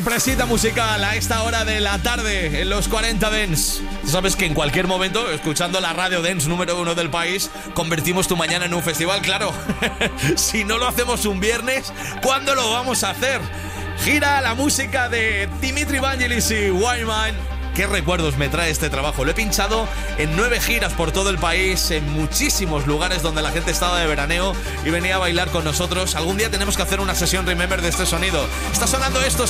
Presita musical a esta hora de la tarde en los 40 Dance. Sabes que en cualquier momento, escuchando la radio dance número 1 del país, convertimos tu mañana en un festival, claro. Si no lo hacemos un viernes, ¿cuándo lo vamos a hacer? Gira la música de Dimitri Vangelis y Wyman. ¿Qué recuerdos me trae este trabajo? Lo he pinchado en 9 giras por todo el país, en muchísimos lugares donde la gente estaba de veraneo y venía a bailar con nosotros. Algún día tenemos que hacer una sesión Remember de este sonido. Está sonando esto,